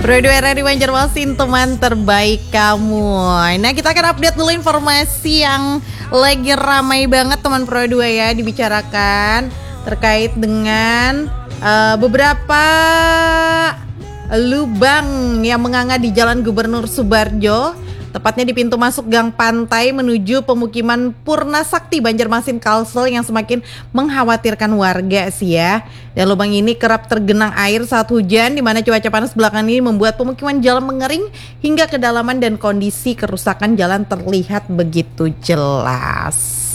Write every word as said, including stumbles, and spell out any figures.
Pro dua R di Banjarmasin, teman terbaik kamu. Nah, kita akan update dulu informasi yang lagi ramai banget teman Pro dua ya dibicarakan terkait dengan uh, beberapa lubang yang menganga di Jalan Gubernur Subarjo, tepatnya di pintu masuk Gang Pantai menuju pemukiman Purna Sakti Banjarmasin Kalsel yang semakin mengkhawatirkan warga sih ya. Dan lubang ini kerap tergenang air saat hujan, di mana cuaca panas belakangan ini membuat pemukiman jalan mengering hingga kedalaman dan kondisi kerusakan jalan terlihat begitu jelas.